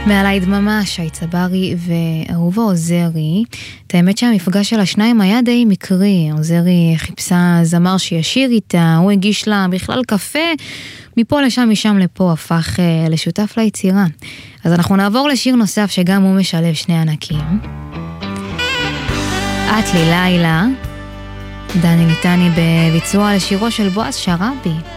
מעלי דממה, שי צברי ואהובה עוזרי. את האמת שהמפגש של השניים היה די מקרי. עוזרי חיפשה זמר שישיר איתה, הוא הגיש לה בכלל קפה, מפה לשם, משם לפה, הפך לשותף ליצירה. אז אנחנו נעבור לשיר נוסף שגם הוא משלב שני ענקים. את לי לילה, דני ניתני בביצוע לשירו של בועז שרבי.